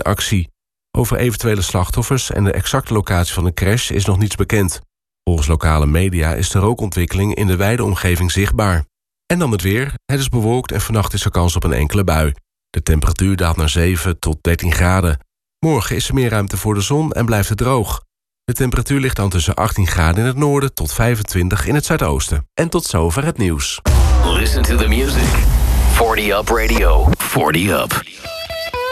actie. Over eventuele slachtoffers en de exacte locatie van de crash is nog niets bekend. Volgens lokale media is de rookontwikkeling in de wijde omgeving zichtbaar. En dan het weer. Het is bewolkt en vannacht is er kans op een enkele bui. De temperatuur daalt naar 7 tot 13 graden. Morgen is er meer ruimte voor de zon en blijft het droog. De temperatuur ligt dan tussen 18 graden in het noorden tot 25 in het zuidoosten. En tot zover het nieuws. Listen to the music. 40 Up Radio. 40 Up.